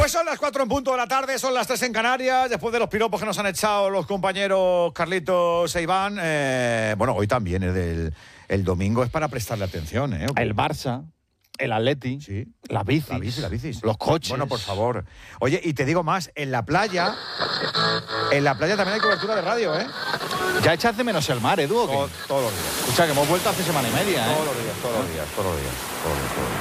Pues son las 4 en punto de la tarde, son las 3 en Canarias, después de los piropos que nos han echado los compañeros Carlitos e Iván. Bueno, hoy también es el domingo es para prestarle atención. El Barça, el Atleti, sí, las bicis, los coches. Bueno, por favor. Oye, y te digo más, en la playa también hay cobertura de radio, ¿eh? ¿Ya echas de menos el mar, Edu, o qué? Todos los días. Escucha, que hemos vuelto hace semana y media, ¿eh? Todos los días.